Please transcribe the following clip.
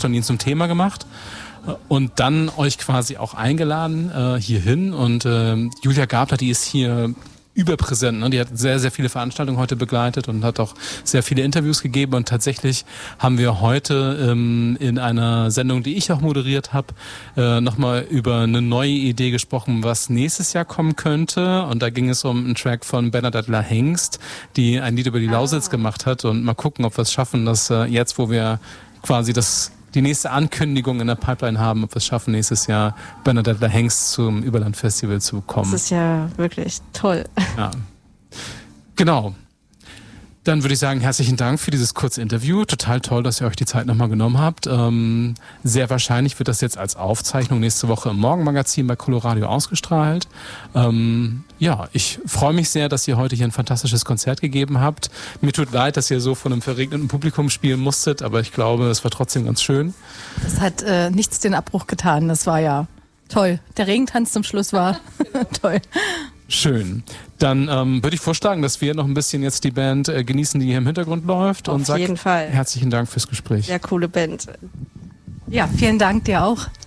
und ihn zum Thema gemacht und dann euch quasi auch eingeladen hierhin. Und Julia Gabler, die ist hier überpräsent, ne? Die hat sehr, sehr viele Veranstaltungen heute begleitet und hat auch sehr viele Interviews gegeben. Und tatsächlich haben wir heute in einer Sendung, die ich auch moderiert habe, nochmal über eine neue Idee gesprochen, was nächstes Jahr kommen könnte. Und da ging es um einen Track von Bernadette Hengst, die ein Lied über die Lausitz gemacht hat. Und mal gucken, ob wir es schaffen, dass jetzt, wo wir quasi die nächste Ankündigung in der Pipeline haben, ob wir es schaffen, nächstes Jahr Bernadette Hengst zum Überland-Festival zu bekommen. Das ist ja wirklich toll. Ja. Genau. Dann würde ich sagen, herzlichen Dank für dieses kurze Interview. Total toll, dass ihr euch die Zeit nochmal genommen habt. Sehr wahrscheinlich wird das jetzt als Aufzeichnung nächste Woche im Morgenmagazin bei Coloradio ausgestrahlt. Ja, ich freue mich sehr, dass ihr heute hier ein fantastisches Konzert gegeben habt. Mir tut leid, dass ihr so von einem verregneten Publikum spielen musstet, aber ich glaube, es war trotzdem ganz schön. Das hat nichts den Abbruch getan. Das war ja toll. Der Regentanz zum Schluss war toll. Schön. Dann würde ich vorschlagen, dass wir noch ein bisschen jetzt die Band genießen, die hier im Hintergrund läuft. Auf jeden Fall. Herzlichen Dank fürs Gespräch. Sehr coole Band. Ja, vielen Dank dir auch.